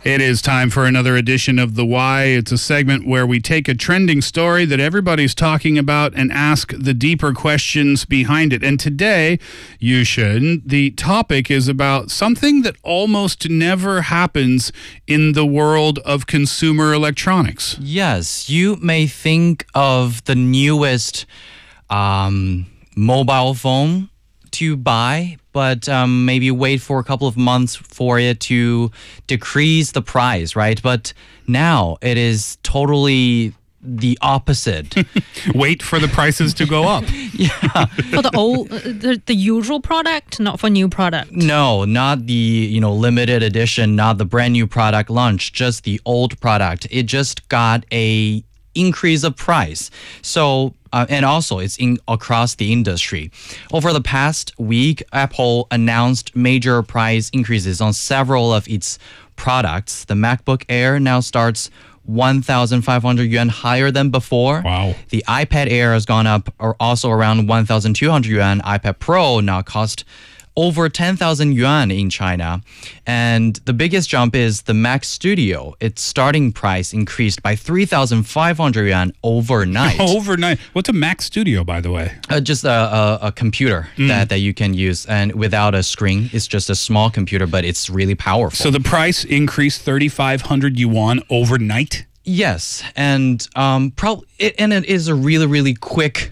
It is time for another edition of The Why. It's a segment where we take a trending story that everybody's talking about and ask the deeper questions behind it. And today, Yushin, the topic is about something that almost never happens in the world of consumer electronics. Yes, you may think of the newest mobile phone to buy, but maybe wait for a couple of months for it to decrease the price, right? But now it is totally the opposite. Wait for the prices to go up. Yeah. For the usual product, not for new product. No, not the limited edition, not the brand new product launch, just the old product. It just got a increase of price. So and also it's across the industry. Over the past week, Apple announced major price increases on several of its products. The MacBook Air now starts 1,500 yuan higher than before. Wow. The iPad Air has gone up also around 1,200 yuan. iPad Pro now cost over 10,000 yuan in China. And the biggest jump is the Mac Studio. Its starting price increased by 3,500 yuan overnight. Overnight. What's a Mac Studio, by the way? Just a computer that you can use, and without a screen. It's just a small computer, but it's really powerful. So the price increased 3,500 yuan overnight? Yes, and it is a really, really quick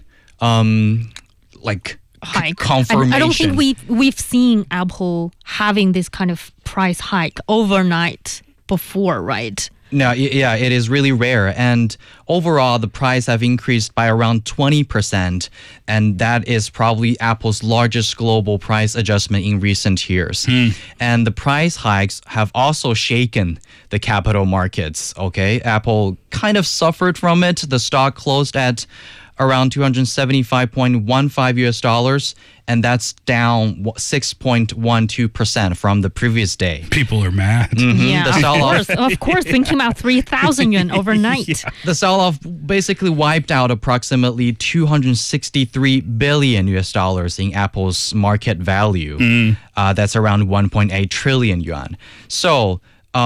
hike. Confirmation. I don't think we've seen Apple having this kind of price hike overnight before, right? No, yeah, it is really rare. And overall, the price have increased by around 20%. And that is probably Apple's largest global price adjustment in recent years. And the price hikes have also shaken the capital markets, okay? Apple kind of suffered from it. The stock closed at around $275.15 US, and that's down 6.12% from the previous day. People are mad. Yeah, of course, thinking about 3,000 yuan overnight. Yeah. The sell-off basically wiped out approximately $263 billion US in Apple's market value. That's around 1.8 trillion yuan. So,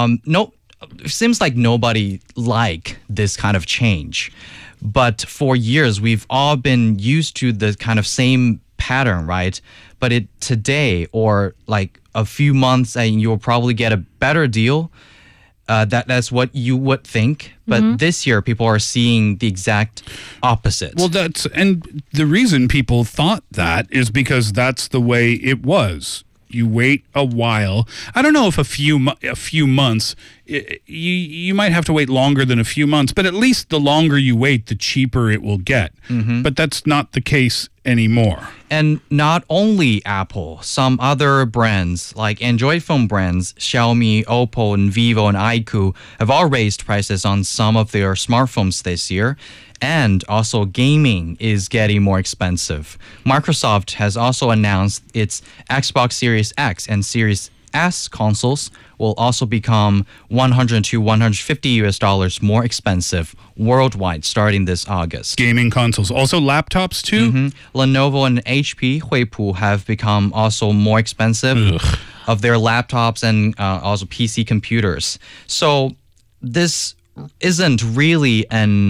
it seems like nobody liked this kind of change. But for years, we've all been used to the kind of same pattern, right? But today, or like a few months, and you'll probably get a better deal. That's what you would think. But this year, people are seeing the exact opposite. Well, and the reason people thought that is because that's the way it was. You wait a while. I don't know if a few months, you might have to wait longer than a few months, but at least the longer you wait, the cheaper it will get. But that's not the case anymore. And not only Apple, some other brands like Android phone brands, Xiaomi, Oppo, and Vivo, and iQOO have all raised prices on some of their smartphones this year. And also gaming is getting more expensive. Microsoft has also announced its Xbox Series X and Series S consoles will also become $100 to $150 US more expensive worldwide starting this August. Gaming consoles. Also laptops too? Lenovo and HP, Huipu, have become also more expensive of their laptops and also PC computers. So this isn't really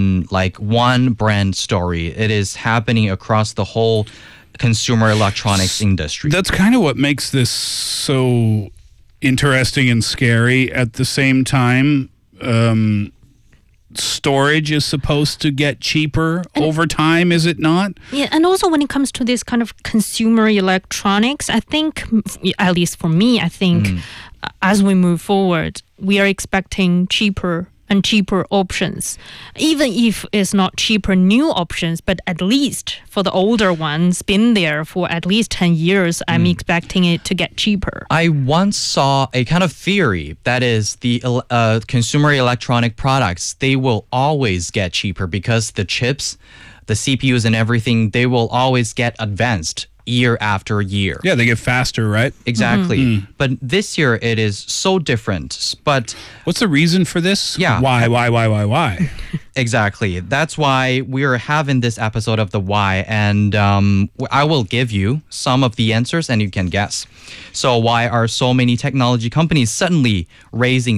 one brand story. It is happening across the whole consumer electronics industry. That's kind of what makes this so interesting and scary at the same time. Storage is supposed to get cheaper over time, is it not? Yeah, and also when it comes to this kind of consumer electronics, I think, at least for me, I think as we move forward, we are expecting cheaper and cheaper options, even if it's not cheaper new options, but at least for the older ones, been there for at least 10 years, I'm expecting it to get cheaper. I once saw a kind of theory that is the consumer electronic products, they will always get cheaper because the chips, the CPUs and everything, they will always get advanced year after year. Yeah, they get faster, right? Exactly. But this year it is so different. But what's the reason for this? Yeah. Why? Exactly. That's why we're having this episode of The Why, and I will give you some of the answers and you can guess. So why are so many technology companies suddenly raising